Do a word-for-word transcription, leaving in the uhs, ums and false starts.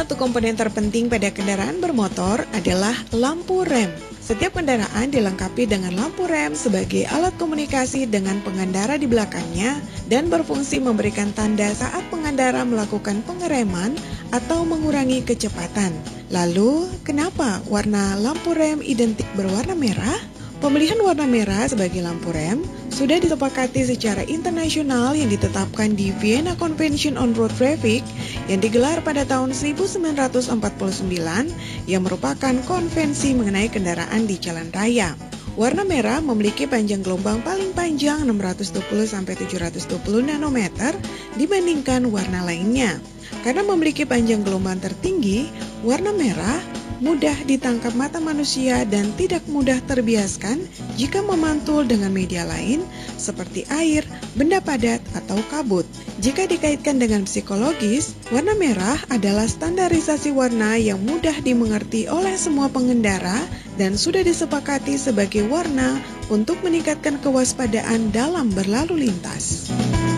satu komponen terpenting pada kendaraan bermotor adalah lampu rem. Setiap kendaraan dilengkapi dengan lampu rem sebagai alat komunikasi dengan pengendara di belakangnya dan berfungsi memberikan tanda saat pengendara melakukan pengereman atau mengurangi kecepatan. Lalu, kenapa warna lampu rem identik berwarna merah? Pemilihan warna merah sebagai lampu rem sudah disepakati secara internasional yang ditetapkan di Vienna Convention on Road Traffic yang digelar pada tahun seribu sembilan ratus empat puluh sembilan yang merupakan konvensi mengenai kendaraan di jalan raya. Warna merah memiliki panjang gelombang paling panjang enam ratus dua puluh sampai tujuh ratus dua puluh nanometer dibandingkan warna lainnya. Karena memiliki panjang gelombang tertinggi, warna merah mudah ditangkap mata manusia dan tidak mudah terbiaskan jika memantul dengan media lain seperti air, benda padat, atau kabut. Jika dikaitkan dengan psikologis, warna merah adalah standarisasi warna yang mudah dimengerti oleh semua pengendara dan sudah disepakati sebagai warna untuk meningkatkan kewaspadaan dalam berlalu lintas.